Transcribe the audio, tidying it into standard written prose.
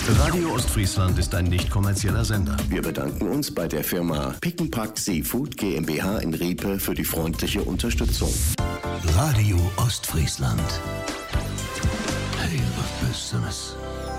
Radio Ostfriesland ist ein nicht kommerzieller Sender. Wir bedanken uns bei der Firma Pick-n-Pack Seafood GmbH in Riepe für die freundliche Unterstützung. Radio Ostfriesland. Hey, was Besseres.